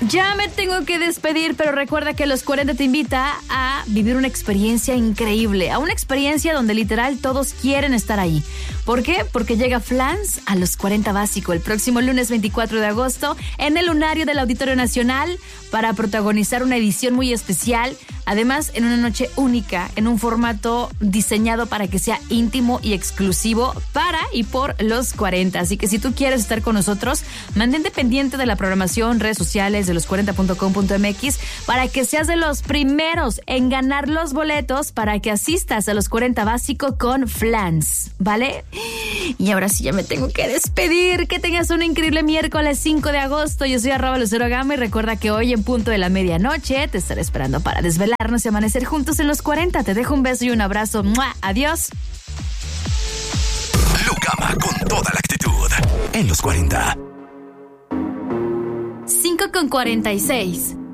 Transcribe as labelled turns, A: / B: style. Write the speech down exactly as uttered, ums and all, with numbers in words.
A: Ya me tengo que despedir, pero recuerda que Los cuarenta te invita a vivir una experiencia increíble, a una experiencia donde literal todos quieren estar ahí. ¿Por qué? Porque llega Flans a Los cuarenta Básico el próximo lunes veinticuatro de agosto en el Lunario del Auditorio Nacional para protagonizar una edición muy especial, además en una noche única, en un formato diseñado para que sea íntimo y exclusivo para y por Los cuarenta. Así que si tú quieres estar con nosotros, mantente pendiente de la programación, redes sociales de los cuarenta punto com punto m x para que seas de los primeros en ganar los boletos para que asistas a Los cuarenta Básico con Flans, ¿vale? Y ahora sí ya me tengo que despedir. Que tengas un increíble miércoles cinco de agosto. Yo soy arroba Lucero Gama y recuerda que hoy en punto de la medianoche te estaré esperando para desvelarnos y amanecer juntos en Los cuarenta. Te dejo un beso y un abrazo. ¡Mua! Adiós.
B: Lucama con toda la actitud en Los cuarenta.
A: cinco con cuarenta y seis.